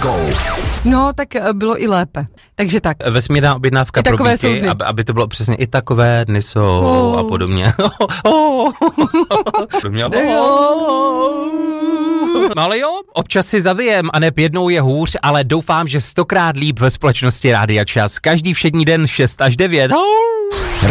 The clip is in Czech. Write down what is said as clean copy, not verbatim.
Go. No, tak bylo i lépe. Takže tak. Vesmírná objednávka pro bíky, aby to bylo přesně i takové dny jsou a podobně. Ale jo, občas si zavijem a neb jednou je hůř, ale doufám, že 100krát líp ve společnosti Rádia Čas. Každý všední den 6 až 9.